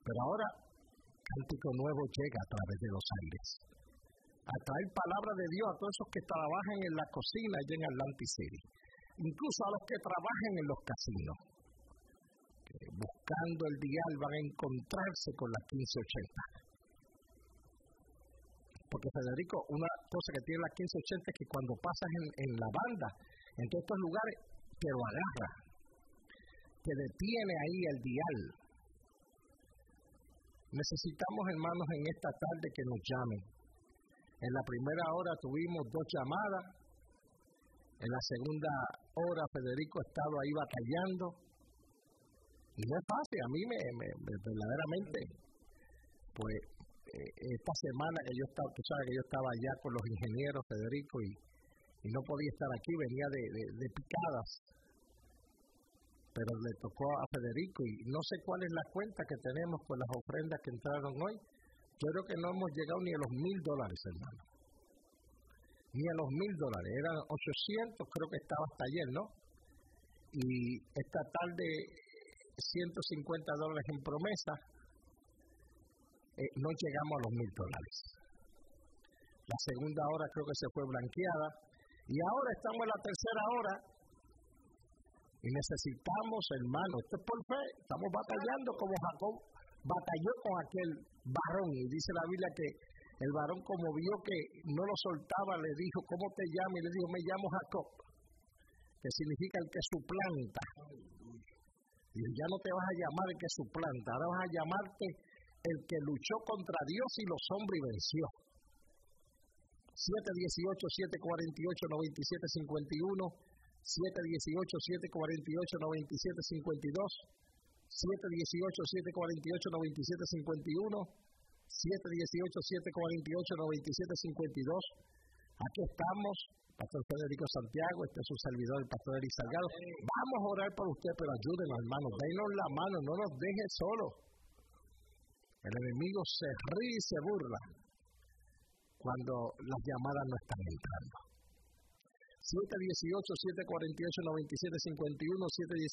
Pero ahora, Cántico Nuevo llega a través de los aires a traer palabra de Dios a todos esos que trabajan en la cocina allá en Atlantic City, incluso a los que trabajan en los casinos, que buscando el dial van a encontrarse con la 1580. Porque Federico, una cosa que tiene la 1580 es que cuando pasas en la banda, en todos estos lugares, te lo agarra, te detiene ahí el dial. Necesitamos, hermanos, en esta tarde que nos llamen. En la primera hora tuvimos 2 llamadas. En la segunda hora Federico ha estado ahí batallando. Y no es fácil, a mí verdaderamente, pues esta semana que yo estaba, tú sabes que yo estaba allá con los ingenieros, Federico, y no podía estar aquí, venía de picadas. Pero le tocó a Federico y no sé cuál es la cuenta que tenemos con las ofrendas que entraron hoy. Yo creo que no hemos llegado ni a los $1,000, hermano. Ni a los $1,000. Eran 800, creo que estaba hasta ayer, ¿no? Y esta tarde, $150 en promesa. No llegamos a los $1,000. La segunda hora creo que se fue blanqueada. Y ahora estamos en la tercera hora. Y necesitamos, hermano, esto es por fe. Estamos batallando como Jacob batalló con aquel varón. Y dice la Biblia que el varón, como vio que no lo soltaba, le dijo, ¿cómo te llamas? Y le dijo, me llamo Jacob, que significa el que suplanta. Y ya no te vas a llamar el que suplanta, ahora vas a llamarte el que luchó contra Dios y los hombres y venció. 718-748-9751, 718-748-9752, 718-748-9751, 718-748-9752. Aquí estamos, Pastor Federico Santiago, este es su servidor, el Pastor Eric Salgado. Vamos a orar por usted, pero ayúdenos, hermanos, denos la mano, no nos deje solos. El enemigo se ríe y se burla cuando las llamadas no están entrando. 718-748-9751,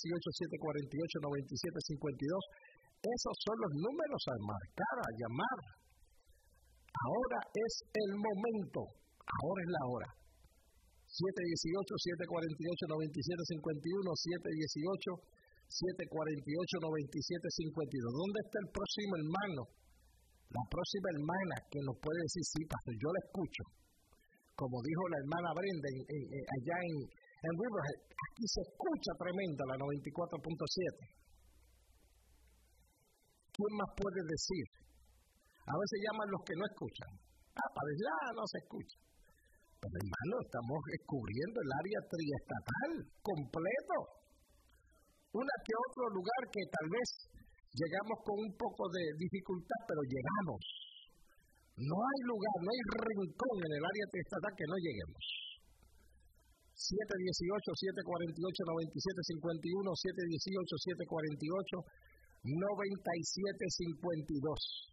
718-748-9752. Esos son los números a marcar, a llamar. Ahora es el momento, ahora es la hora. 718-748-9751, 718-748-9752. ¿Dónde está el próximo hermano? La próxima hermana que nos puede decir, sí, pastor, yo la escucho. Como dijo la hermana Brenda allá en Riverhead, aquí se escucha tremenda la 94.7. ¿Quién más puede decir? A veces llaman los que no escuchan. Para decir, no se escucha. Pero hermano, estamos descubriendo el área triestatal completo. Una que otro lugar que tal vez llegamos con un poco de dificultad, pero llegamos. No hay lugar, no hay rincón en el área triestatal que no lleguemos. 718-748-9751, 718-748-9752.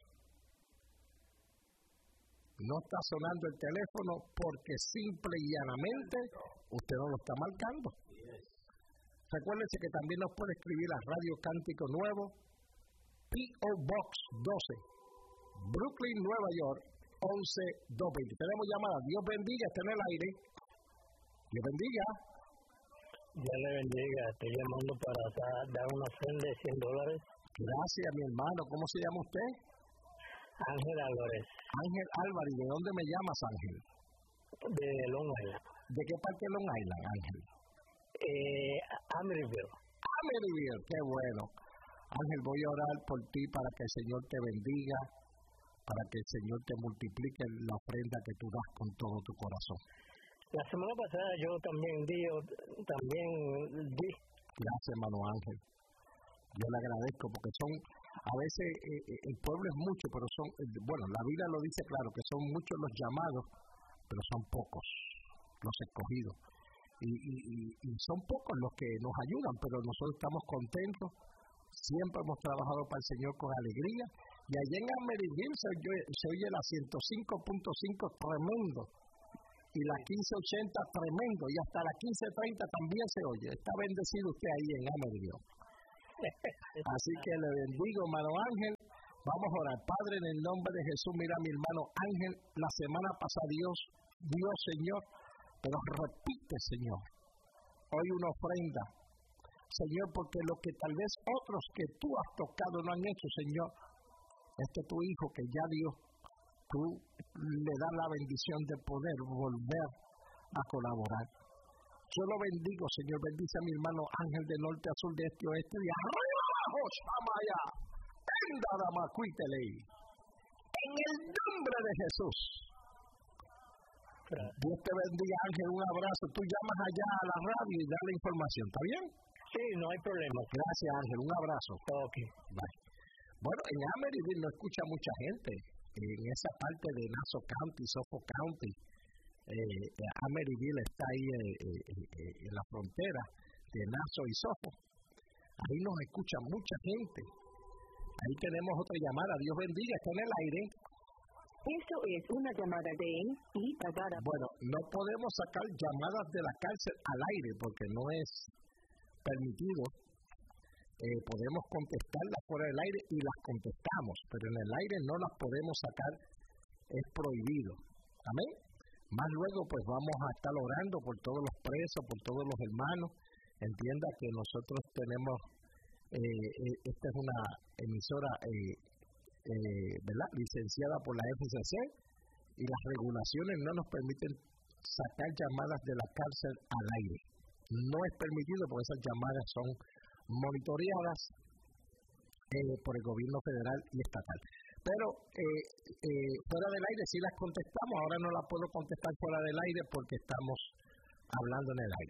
No está sonando el teléfono porque simple y llanamente usted no lo está marcando. Recuérdese que también nos puede escribir a Radio Cántico Nuevo, P.O. Box 12, Brooklyn, Nueva York, 11220. Tenemos llamada. Dios bendiga, está en el aire. Dios bendiga. Dios le bendiga. Estoy llamando para dar una ofrenda de $100. Gracias, mi hermano. ¿Cómo se llama usted? Ángel Álvarez. Ángel Álvarez. ¿De dónde me llamas, Ángel? De Long Island. ¿De qué parte de Long Island, Ángel? Amityville. Amityville, qué bueno. Ángel, voy a orar por ti para que el Señor te bendiga, para que el Señor te multiplique la ofrenda que tú das con todo tu corazón. La semana pasada yo también di. Gracias, hermano Ángel. Yo le agradezco porque son, a veces el pueblo es mucho, pero son, bueno, la Biblia lo dice claro, que son muchos los llamados, pero son pocos los escogidos. Y son pocos los que nos ayudan, pero nosotros estamos contentos. Siempre hemos trabajado para el Señor con alegría. Y allá en Amityville se oye la 105.5 tremendo. Y la 1580 tremendo. Y hasta la 1530 también se oye. Está bendecido usted ahí en Amityville. Así que le bendigo, hermano Ángel. Vamos a orar. Padre, en el nombre de Jesús, mira a mi hermano Ángel, la semana pasada Dios, Señor, pero repite, Señor, hoy una ofrenda, Señor, porque lo que tal vez otros que tú has tocado no han hecho, Señor, este tu hijo que ya dio, tú le das la bendición de poder volver a colaborar. Yo lo bendigo, Señor, bendice a mi hermano Ángel de norte a sur, de este a oeste, de arriba abajo, Shamaya, Enda Damacuitele, en el nombre de Jesús. Dios te bendiga, Ángel, un abrazo. Tú llamas allá a la radio y das la información, ¿está bien? Sí, no hay problema. Gracias, Ángel, un abrazo. Ok. Bye. Bueno, en Ameriville no escucha mucha gente, en esa parte de Nassau County, Suffolk County. Ameriville está ahí en la frontera de Nassau y Suffolk. Ahí nos escucha mucha gente. Ahí tenemos otra llamada. Dios bendiga, está en el aire. Esto es una llamada de y pagada. Bueno, no podemos sacar llamadas de la cárcel al aire porque no es permitido. Podemos contestarlas fuera del aire y las contestamos, pero en el aire no las podemos sacar, es prohibido. Amén. Más luego pues vamos a estar orando por todos los presos, por todos los hermanos. Entienda que nosotros tenemos, esta es una emisora ¿verdad? Licenciada por la FCC y las regulaciones no nos permiten sacar llamadas de la cárcel al aire. No es permitido porque esas llamadas son monitoreadas por el gobierno federal y estatal. Pero fuera del aire sí las contestamos. Ahora no las puedo contestar fuera del aire porque estamos hablando en el aire.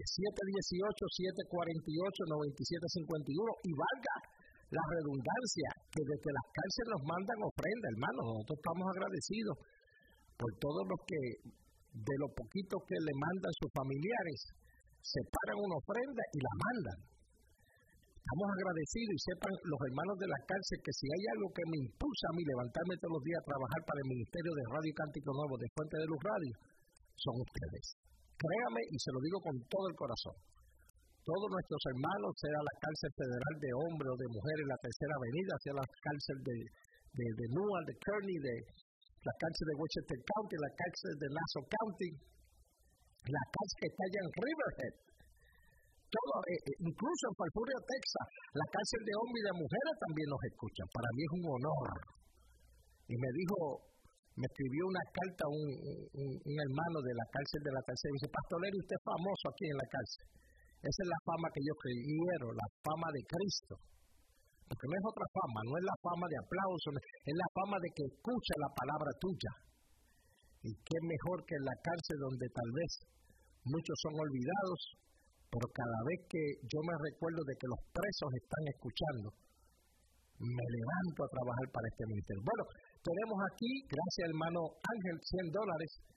718-748-9751 y valga la redundancia que desde las cárceles nos mandan ofrenda, hermanos. Nosotros estamos agradecidos por todos los que de lo poquito que le mandan sus familiares separan una ofrenda y la mandan. Estamos agradecidos y sepan los hermanos de la cárcel que si hay algo que me impulsa a mí levantarme todos los días a trabajar para el Ministerio de Radio y Cántico Nuevo de Fuente de Luz Radio, son ustedes. Créame y se lo digo con todo el corazón. Todos nuestros hermanos, sea la cárcel federal de hombres o de mujeres, la Tercera Avenida, sea la cárcel de Newhall, de Kearney, de la cárcel de Westchester County, la cárcel de Nassau County, la cárcel que está allá en Riverhead, todo, incluso en Falfurria, Texas, la cárcel de hombres y de mujeres también nos escucha. Para mí es un honor. Y me escribió una carta un hermano de la cárcel de la tercera, y dice, Pastor Eri, usted es famoso aquí en la cárcel. Esa es la fama que yo quiero, la fama de Cristo. Porque no es otra fama, no es la fama de aplauso, es la fama de que escucha la palabra tuya. Y qué mejor que en la cárcel donde tal vez muchos son olvidados, pero cada vez que yo me recuerdo de que los presos están escuchando, me levanto a trabajar para este ministerio. Bueno, tenemos aquí, gracias hermano Ángel, $100.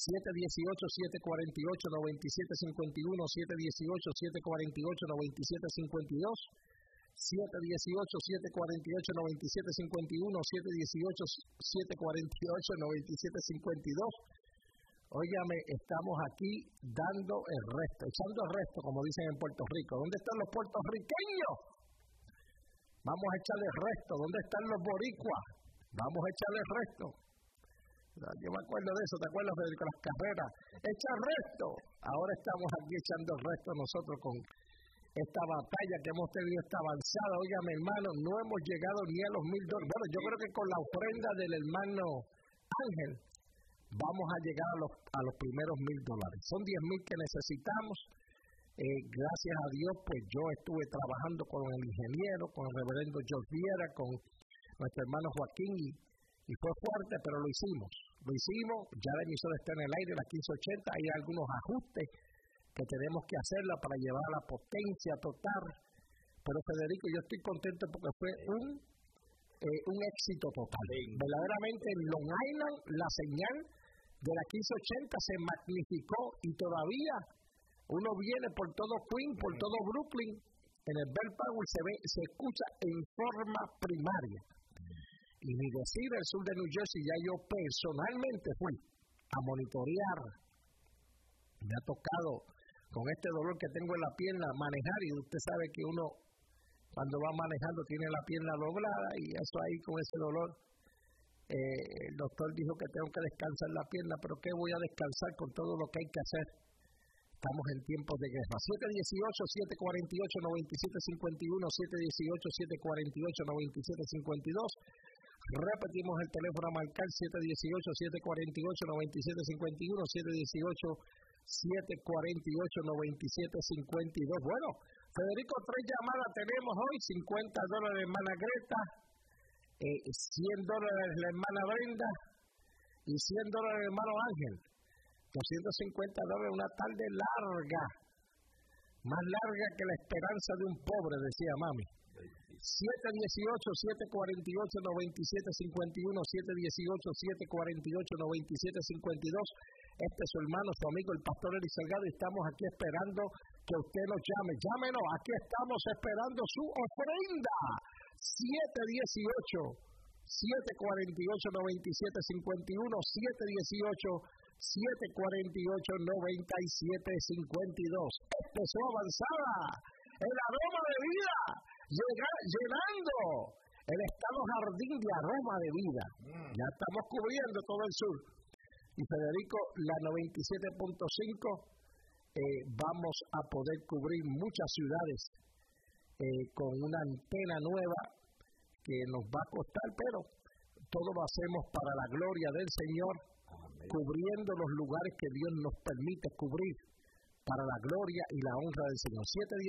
718-748-9751, 718-748-9752, 718-748-9751, 718-748-9752. Óigame, estamos aquí dando el resto, echando el resto, como dicen en Puerto Rico. ¿Dónde están los puertorriqueños? Vamos a echarle el resto. ¿Dónde están los boricuas? Vamos a echarle el resto. Yo me acuerdo de eso, ¿te acuerdas, Federico? Las carreras. Echa el resto. Ahora estamos aquí echando el resto nosotros con esta batalla que hemos tenido, esta avanzada. Óigame, hermano, no hemos llegado ni a los $1,000. Bueno, yo creo que con la ofrenda del hermano Ángel vamos a llegar a los primeros $1,000. Son 10,000 que necesitamos. Gracias a Dios, pues yo estuve trabajando con el ingeniero, con el reverendo George Viera, con nuestro hermano Joaquín, y fue fuerte, pero lo hicimos. Ya la emisora está en el aire, la 1580, hay algunos ajustes que tenemos que hacerla para llevar a la potencia total. Pero Federico, yo estoy contento porque fue un éxito total. Verdaderamente en Long Island la señal de la 1580 se magnificó y todavía uno viene por todo Queens, por todo Brooklyn, en el Bell Power se escucha en forma primaria. Y ni decir el sur de New Jersey, ya yo personalmente fui a monitorear. Me ha tocado con este dolor que tengo en la pierna manejar, y usted sabe que uno cuando va manejando tiene la pierna doblada y eso ahí con ese dolor. El doctor dijo que tengo que descansar la pierna, pero ¿qué voy a descansar con todo lo que hay que hacer? Estamos en tiempos de guerra. 718-748-9751, 718-748-9752. Repetimos el teléfono a marcar, 718-748-9751, 718-748-9752. Bueno, Federico, 3 llamadas tenemos hoy, $50 hermana Greta, $100 la hermana Brenda y $100 hermano Ángel. $250, una tarde larga, más larga que la esperanza de un pobre, decía mami. 718-748-9751, 718-748-9752. Este es su hermano, su amigo, el pastor Eric Salgado, y estamos aquí esperando que usted nos llame. Llámenos, aquí estamos esperando su ofrenda. 718-748-9751, 718-748-9752. Esto es Avanzada, el aroma de vida, llenando el estado jardín de aroma de vida. Ya estamos cubriendo todo el sur. Y Federico, la 97.5, vamos a poder cubrir muchas ciudades con una antena nueva que nos va a costar, pero todo lo hacemos para la gloria del Señor, cubriendo los lugares que Dios nos permite cubrir para la gloria y la honra del Señor.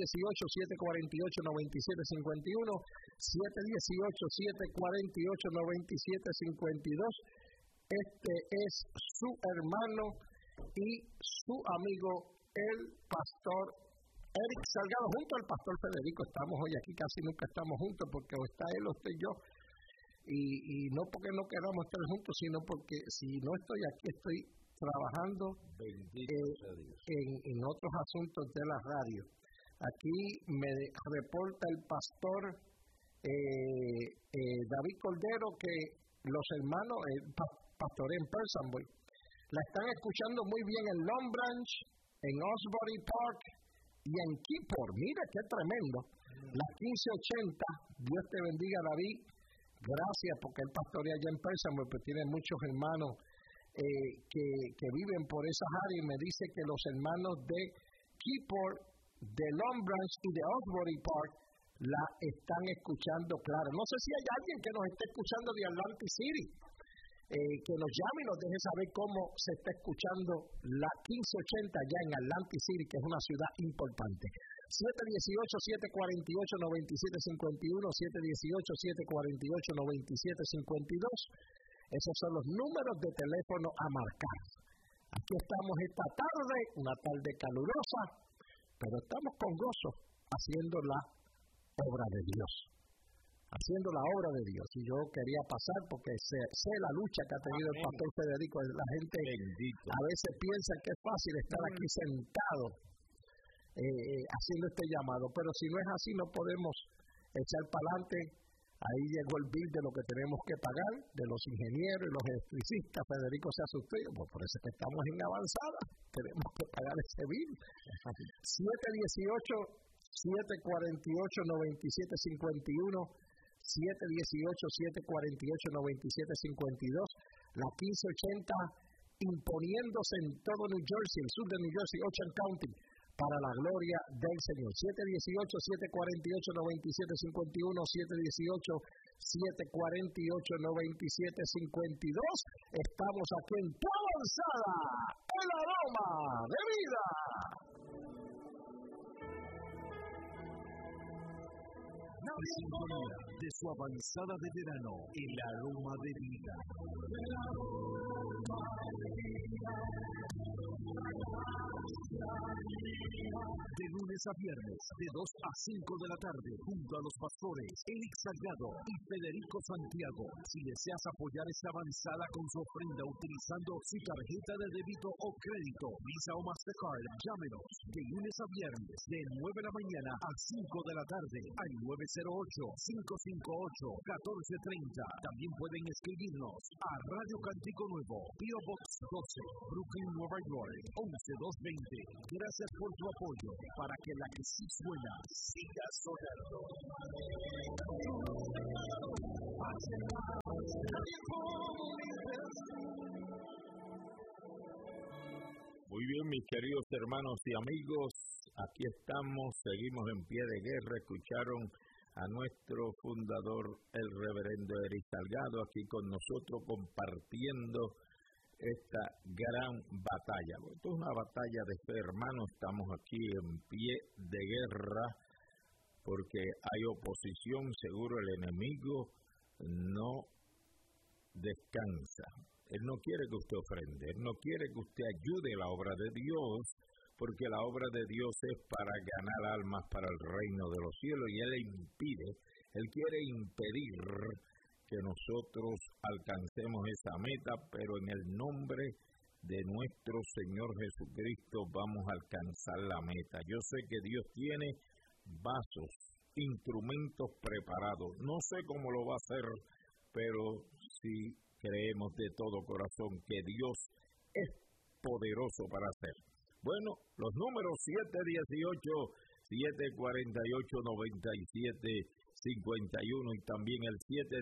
718-748-9751, 718-748-9752. Este es su hermano y su amigo, el pastor Eric Salgado, junto al pastor Federico. Estamos hoy aquí, casi nunca estamos juntos, porque o está él o estoy yo. Y no porque no queramos estar juntos, sino porque si no estoy aquí, estoy trabajando en otros asuntos de la radio. Aquí me reporta el pastor David Cordero que los hermanos, pastor en Pellsbury, la están escuchando muy bien en Long Branch, en Osbury Park y en Keyport. Mira qué tremendo. Las 1580, Dios te bendiga, David. Gracias, porque él pastorea allá en Pellsbury, pues tiene muchos hermanos que viven por esas áreas, y me dice que los hermanos de Keyport, de Long Branch y de Osbury Park la están escuchando, claro. No sé si hay alguien que nos esté escuchando de Atlantic City, que nos llame y nos deje saber cómo se está escuchando la 1580 allá en Atlantic City, que es una ciudad importante. 718-748-9751, 718-748-9752. Esos son los números de teléfono a marcar. Aquí estamos esta tarde, una tarde calurosa, pero estamos con gozo haciendo la obra de Dios. Haciendo la obra de Dios. Y yo quería pasar porque sé la lucha que ha tenido el pastor Federico. La gente a veces piensa que es fácil estar aquí sentado haciendo este llamado, pero si no es así no podemos echar para adelante. Ahí llegó el bill de lo que tenemos que pagar, de los ingenieros y los electricistas. Federico se asustó, pues por eso es que estamos en avanzada, tenemos que pagar ese bill. 718-748-9751, 718-748-9752, la 1580, imponiéndose en todo New Jersey, el sur de New Jersey, Ocean County, para la gloria del Señor. 718-748-9751, 718-748-9752. Estamos aquí en Tu Avanzada, el aroma de vida. Sintonía de su avanzada de verano, el aroma de vida. De lunes a viernes, de 2 a 5 de la tarde, junto a los pastores Eric Salgado y Federico Santiago. Si deseas apoyar esta avanzada con su ofrenda utilizando su tarjeta de débito o crédito, Visa o Mastercard, llámenos de lunes a viernes, de 9 de la mañana a 5 de la tarde, al 708-558-1430. También pueden escribirnos a Radio Cántico Nuevo, P.O. Box 12, Brooklyn, Nueva York, 11220. Gracias por tu apoyo para que la que sí suena siga sonando. Muy bien, mis queridos hermanos y amigos, aquí estamos, seguimos en pie de guerra. Escucharon a nuestro fundador, el reverendo Eric Salgado, aquí con nosotros compartiendo esta gran batalla. Esto es una batalla de fe, hermanos. Estamos aquí en pie de guerra porque hay oposición, seguro el enemigo no descansa. Él no quiere que usted ofrende, Él no quiere que usted ayude la obra de Dios, porque la obra de Dios es para ganar almas para el reino de los cielos, y Él Él quiere impedir que nosotros alcancemos esa meta, pero en el nombre de nuestro Señor Jesucristo vamos a alcanzar la meta. Yo sé que Dios tiene vasos, instrumentos preparados, no sé cómo lo va a hacer, pero sí creemos de todo corazón que Dios es poderoso para hacer. Bueno, los números 718-748-9751 y también el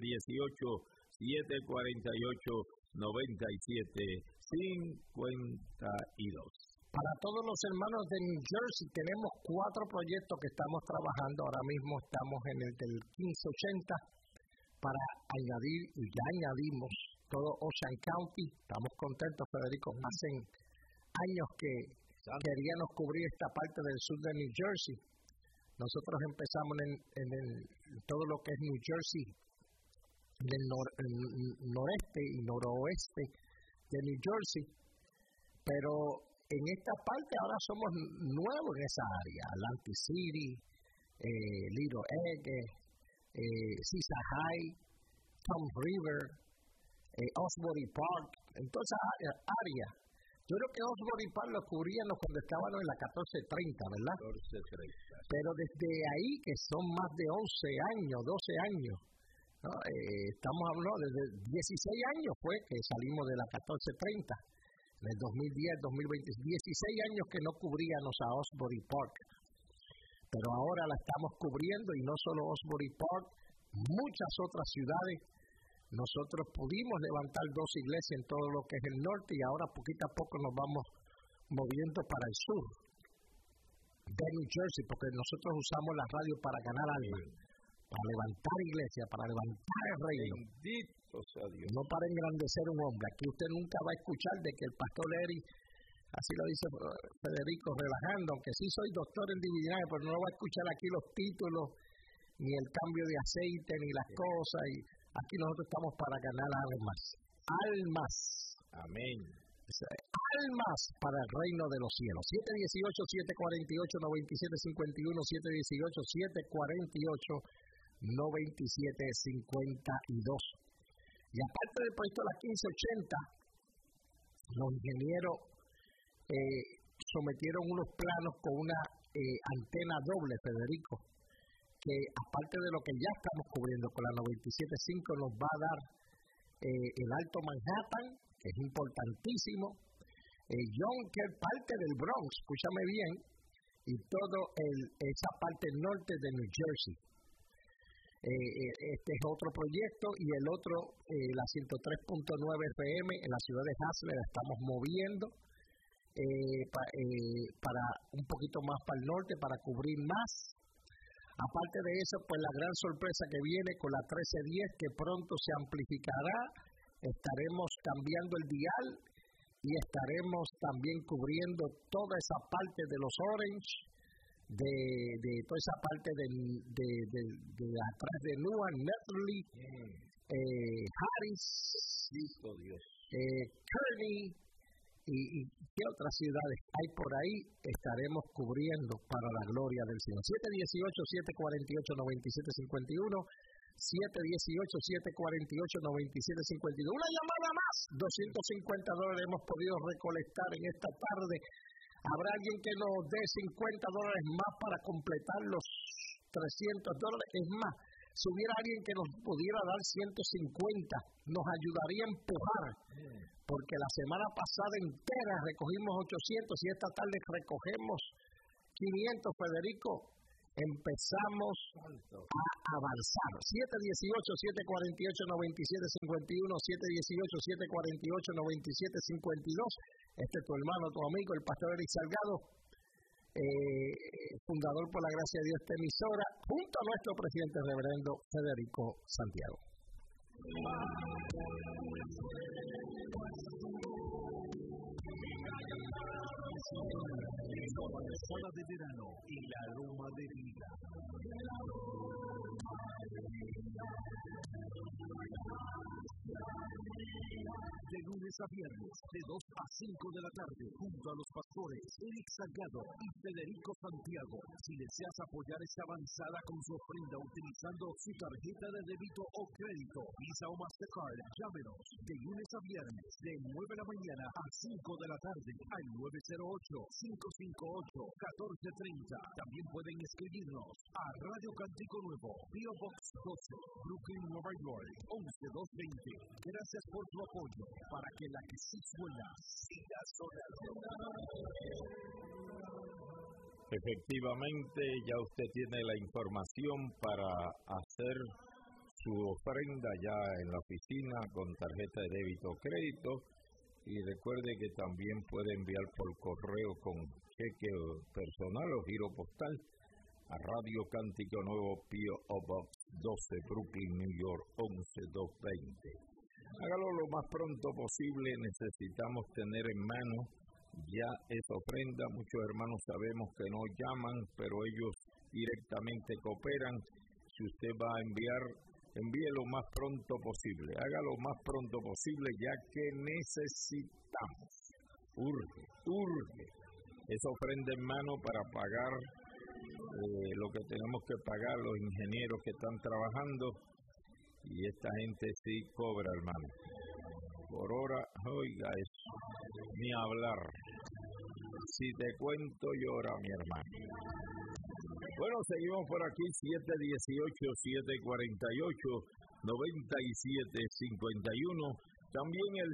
718-747-9752. Para todos los hermanos de New Jersey, tenemos 4 proyectos que estamos trabajando. Ahora mismo estamos en el del 1580 para añadir, y ya añadimos todo Ocean County. Estamos contentos, Federico. Hacen años que queríamos cubrir esta parte del sur de New Jersey. Nosotros empezamos en todo lo que es New Jersey, en el noreste y noroeste de New Jersey, pero en esta parte ahora somos nuevos en esa área. Atlantic City, Little Egg, Seaside High, Tom River, Osbury Park, en toda esa área. Yo creo que Osbury Park lo cubríamos cuando estábamos en la 1430, ¿verdad? 1430. Pero desde ahí, que son más de 11 años, 12 años, ¿no? Estamos hablando desde 16 años fue que salimos de la 1430, en el 2010, 2020, 16 años que no cubríamos a Osbury Park. Pero ahora la estamos cubriendo, y no solo Osbury Park, muchas otras ciudades. Nosotros pudimos levantar 2 iglesias en todo lo que es el norte, y ahora poquito a poco nos vamos moviendo para el sur de New Jersey, porque nosotros usamos la radio para ganar almas, para levantar iglesias, para levantar el reino. Bendito sea Dios. No para engrandecer un hombre. Aquí usted nunca va a escuchar de que el pastor Eric, así lo dice Federico relajando, aunque sí soy doctor en divinidad, pero no va a escuchar aquí los títulos, ni el cambio de aceite, ni las cosas. Y aquí nosotros estamos para ganar almas. Almas. Amén. Almas para el reino de los cielos. 718-748-9751, 718-748-9752. Y aparte del proyecto de la 1580, los ingenieros sometieron unos planos con una antena doble, Federico, que aparte de lo que ya estamos cubriendo con la 97.5, nos va a dar el Alto Manhattan, que es importantísimo, Yonkers, parte del Bronx, escúchame bien, y toda esa parte norte de New Jersey. Este es otro proyecto, y el otro, la 103.9 FM en la ciudad de Haslett, la estamos moviendo para un poquito más para el norte, para cubrir más. Aparte de eso, pues la gran sorpresa que viene con la 1310, que pronto se amplificará. Estaremos cambiando el dial y estaremos también cubriendo toda esa parte de los Orange, de toda esa parte de atrás de Newark, Netley, Harris, Kearney, y qué otras ciudades hay por ahí. Estaremos cubriendo para la gloria del Señor. 718-748-9751, 718-748-9752. Una llamada más. $250 hemos podido recolectar en esta tarde. Habrá alguien que nos dé $50 más para completar los $300. Es más, si hubiera alguien que nos pudiera dar 150, nos ayudaría a empujar, porque la semana pasada entera recogimos 800 y esta tarde recogemos 500, Federico. Empezamos a avanzar. 718-748-9751, 718-748-9752. Este es tu hermano, tu amigo, el pastor Eric Salgado, fundador por la gracia de Dios de esta emisora, junto a nuestro presidente reverendo Federico Santiago. Sala de verano y el aroma de vida. De lunes a viernes, de 2 a 5 de la tarde, junto a los pastores Eric Salgado y Federico Santiago. Si deseas apoyar esta avanzada con su ofrenda utilizando su tarjeta de débito o crédito, Visa o Mastercard, llámenos de lunes a viernes, de 9 de la mañana a 5 de la tarde, al 908-558-1430. También pueden escribirnos a Radio Cántico Nuevo, P.O. Box 12, Brooklyn, Nueva York, 11220. Gracias por su apoyo, para que la que sí suena siga sonando. Efectivamente, ya usted tiene la información para hacer su ofrenda ya en la oficina con tarjeta de débito o crédito. Y recuerde que también puede enviar por correo con cheque personal o giro postal a Radio Cántico Nuevo, P.O. Box 12, Brooklyn, New York, 11220. Hágalo lo más pronto posible. Necesitamos tener en mano ya esa ofrenda. Muchos hermanos sabemos que no llaman, pero ellos directamente cooperan. Si usted va a enviar, envíe lo más pronto posible. Haga lo más pronto posible, ya que necesitamos, urge esa ofrenda en mano para pagar lo que tenemos que pagar, los ingenieros que están trabajando. Y esta gente sí cobra, hermano. Por hora, oiga eso, ni hablar. Si te cuento, llora, mi hermano. Bueno, seguimos por aquí, 718-748-9751. También el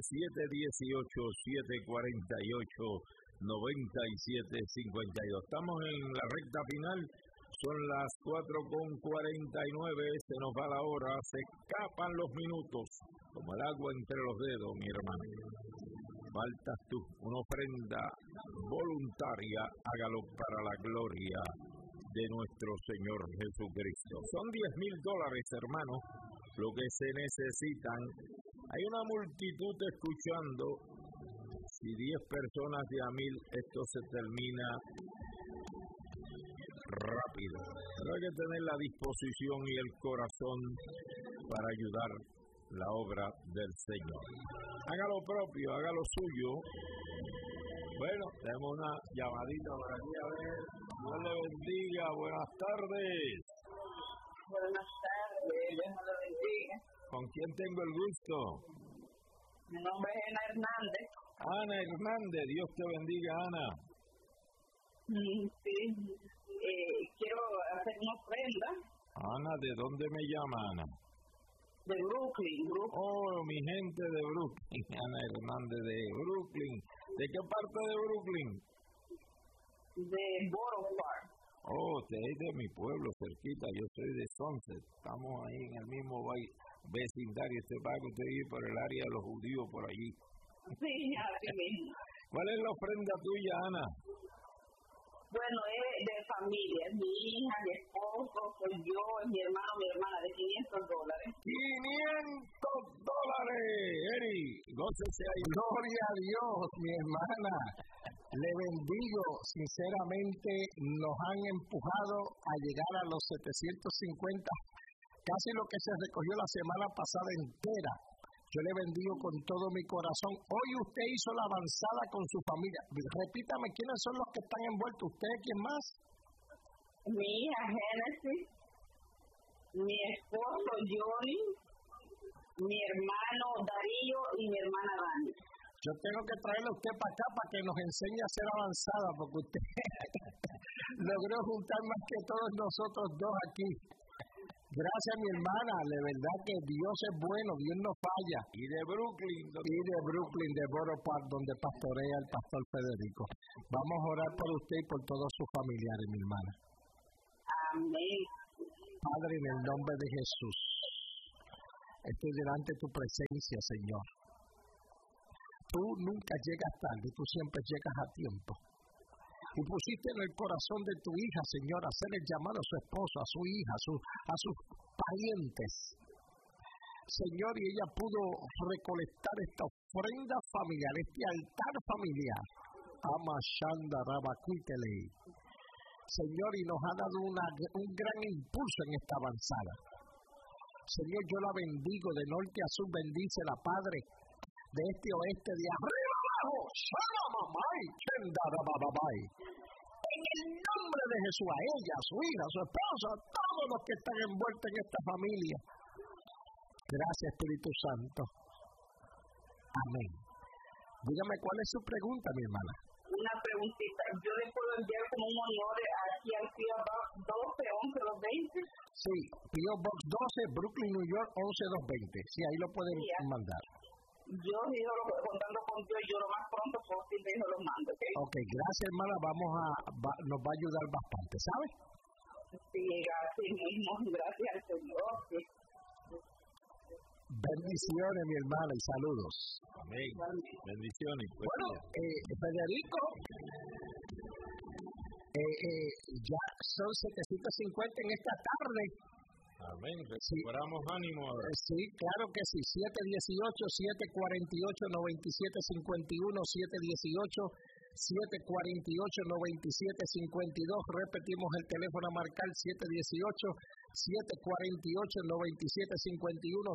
718-748-9752. Estamos en la recta final. Son las 4:49, se nos va la hora, se escapan los minutos, como el agua entre los dedos, mi hermano. Faltas tú, una ofrenda voluntaria, hágalo para la gloria de nuestro Señor Jesucristo. Son $10,000, hermano, lo que se necesitan. Hay una multitud escuchando. Si 10 personas de a 1,000, esto se termina rápido, pero hay que tener la disposición y el corazón para ayudar la obra del Señor. Haga lo propio, haga lo suyo. Bueno, tenemos una llamadita por aquí, a ver. Dios le bendiga, buenas tardes. Buenas tardes, Dios me lo bendiga. ¿Con quién tengo el gusto? Mi nombre es Ana Hernández. Ana Hernández, Dios te bendiga, Ana. Sí, quiero hacer una ofrenda. Ana, ¿de dónde me llama, Ana? De Brooklyn. Oh, mi gente de Brooklyn, Ana Hernández de Brooklyn. ¿De qué parte de Brooklyn? De Borough Park. Oh, usted es de mi pueblo, cerquita. Yo soy de Sunset. Estamos ahí en el mismo vecindario. Usted va que usted vive por el área de los judíos, por allí. Sí, así mismo. ¿Cuál es la ofrenda tuya, Ana? Bueno, es de familia. Mi hija, mi esposo, soy yo, mi hermano, mi hermana, de $500. $500, Eri. Gócese ahí. Gloria a Dios, mi hermana. Le bendigo. Sinceramente, nos han empujado a llegar a los 750, casi lo que se recogió la semana pasada entera. Yo le bendigo con todo mi corazón. Hoy usted hizo la avanzada con su familia. Repítame, ¿quiénes son los que están envueltos? ¿Usted quién más? Mi hija Genesis, mi esposo Johnny, mi hermano Darío y mi hermana Dani. Yo tengo que traerle a usted para acá para que nos enseñe a hacer avanzada, porque usted logró juntar más que todos nosotros dos aquí. Gracias, mi hermana. De verdad que Dios es bueno, Dios no falla. Y de Brooklyn. De Borough Park, donde pastorea el pastor Federico. Vamos a orar por usted y por todos sus familiares, mi hermana. Amén. Padre, en el nombre de Jesús, estoy delante de tu presencia, Señor. Tú nunca llegas tarde, tú siempre llegas a tiempo. Y pusiste en el corazón de tu hija, Señor, hacer el llamado a su esposo, a su hija, a sus parientes. Señor, y ella pudo recolectar esta ofrenda familiar, este altar familiar. Amashanda Rabacuitele. Señor, y nos ha dado un gran impulso en esta avanzada. Señor, yo la bendigo de norte a sur, bendice la Padre, de este a oeste, de arriba abajo. En el nombre de Jesús, a ella, a su hija, a su esposa, a todos los que están envueltos en esta familia. Gracias, Espíritu Santo. Amén. Dígame, ¿cuál es su pregunta, mi hermana? Una preguntita. Yo le puedo enviar como un honor aquí al P.O. Box 12 11 220. Sí, P.O. Box 12, Brooklyn, New York 11220. Sí, ahí lo pueden mandar. Yo digo, contando con Dios, yo lo más pronto posible yo lo mando. Ok, gracias, hermana. Nos va a ayudar bastante, ¿sabes? Sí, gracias mismo. Gracias al Señor. Sí. Bendiciones, mi hermana, y saludos. Amén. Bendiciones. Bueno, Federico, ya son 750 en esta tarde. Amén. Recuperamos ánimo ahora. Sí, claro que sí. 718-748-9751, 718-748-9752. Repetimos el teléfono a marcar, 718-748-9751,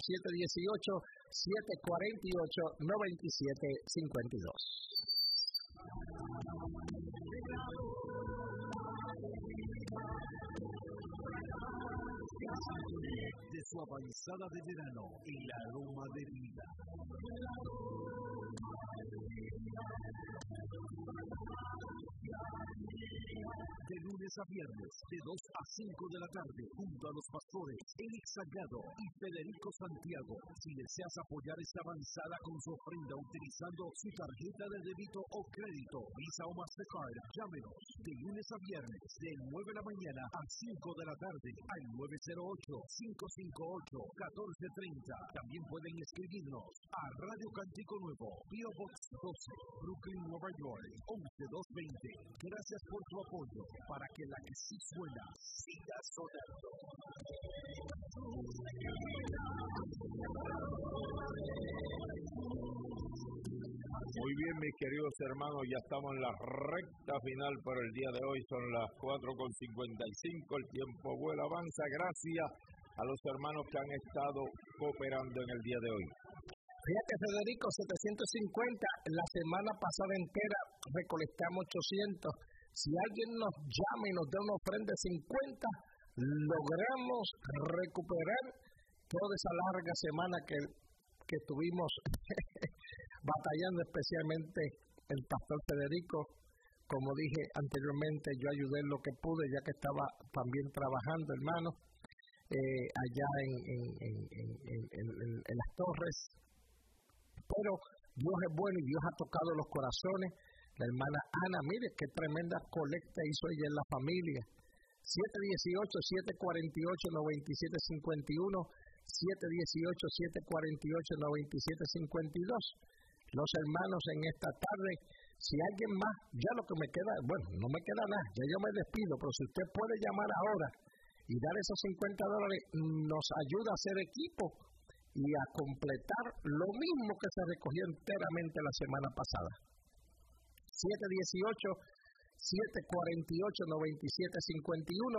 718-748-9752. De su avanzada de verano, el aroma de vida. De lunes a viernes, de 2 a 5 de la tarde, junto a los pastores Elix Salgado y Federico Santiago. Si deseas apoyar esta avanzada con su ofrenda utilizando su tarjeta de débito o crédito, Visa o Mastercard, llámenos de lunes a viernes, de 9 de la mañana a 5 de la tarde, al 908-558-1430. También pueden escribirnos a Radio Cántico Nuevo, P.O. Box 12, Brooklyn, Nueva York, 11220. Gracias por tu apoyo para que la que sí suena siga sonando. Muy bien, mis queridos hermanos, ya estamos en la recta final para el día de hoy. Son las 4:55, el tiempo vuela, avanza. Gracias a los hermanos que han estado cooperando en el día de hoy. Fíjate, Federico, 750, la semana pasada entera recolectamos 800. Si alguien nos llama y nos da una ofrenda de 50, logramos recuperar toda esa larga semana que estuvimos batallando, especialmente el pastor Federico. Como dije anteriormente, yo ayudé en lo que pude, ya que estaba también trabajando, hermano, allá en las Torres. Pero Dios es bueno y Dios ha tocado los corazones. La hermana Ana, mire qué tremenda colecta hizo ella en la familia. 718-748-9751, 718-748-9752. Los hermanos en esta tarde, si alguien más, ya lo que me queda, bueno, no me queda nada, ya yo me despido, pero si usted puede llamar ahora y dar esos $50, nos ayuda a hacer equipo y a completar lo mismo que se recogió enteramente la semana pasada. 718-748-9751,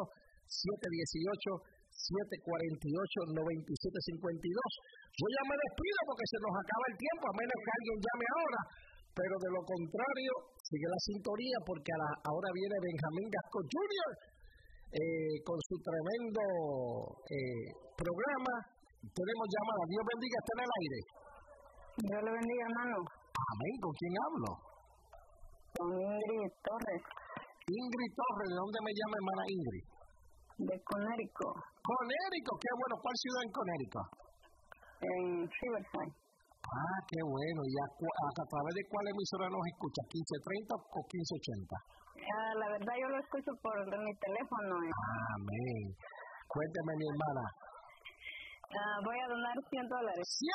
718-748-9752. Yo ya me despido porque se nos acaba el tiempo, a menos que alguien llame ahora, pero de lo contrario, sigue la sintonía porque ahora viene Benjamín Gasco Jr. Con su tremendo programa. Tenemos llamada. Dios bendiga, está en el aire. Dios le bendiga, hermano. Amén. ¿Con quién hablo? Con Ingrid Torres. Ingrid Torres, ¿de dónde me llama hermana Ingrid? De Connecticut. Connecticut, qué bueno. ¿Cuál ciudad en Connecticut? En Riverside. Ah, qué bueno. ¿Y a través de cuál emisora nos escucha? ¿1530 o 1580? La verdad yo lo escucho por mi teléfono. Amén. Cuénteme, mi hermana. Voy a donar $100. ¡$100!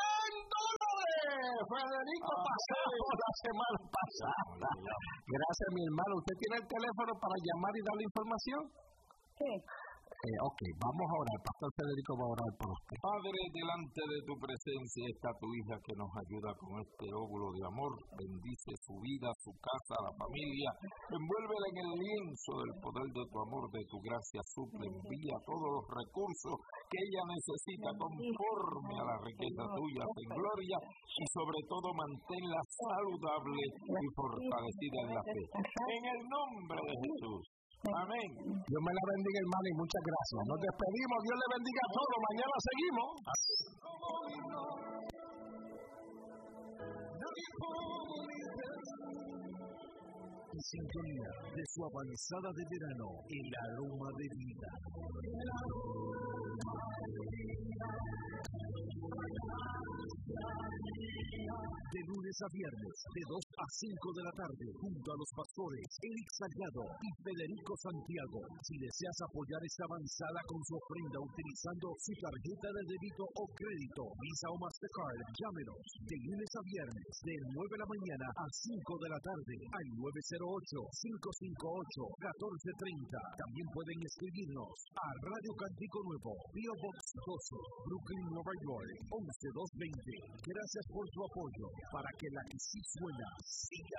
Federico pasado la semana pasada. Gracias, mi hermano. ¿Usted tiene el teléfono para llamar y dar la información? Sí. Ok, vamos a orar. Pastor Federico va a orar por usted. Padre, delante de tu presencia está tu hija que nos ayuda con este óvulo de amor. Bendice su vida, su casa, la familia. Envuélvela en el lienzo del poder de tu amor, de tu gracia. Suple, envía todos los recursos que ella necesita conforme a la riqueza tuya en gloria y sobre todo manténla saludable y fortalecida en la fe. En el nombre de Jesús. Amén. Dios me la bendiga, hermano, y muchas gracias. Nos despedimos. Dios le bendiga a todos. Mañana seguimos. En sintonía de su avanzada de verano, el aroma de vida. De lunes a viernes, de 2 a 5 de la tarde, junto a los pastores Eric Salgado y Federico Santiago. Si deseas apoyar esta avanzada con su ofrenda utilizando su tarjeta de débito o crédito, Visa o Mastercard, llámenos de lunes a viernes, de 9 de la mañana a 5 de la tarde, al 908-558-1430. También pueden escribirnos a Radio Cantico Nuevo, P.O. Box 12, Brooklyn, Nueva York, 11220. Gracias por su apoyo para que la que sí suena siga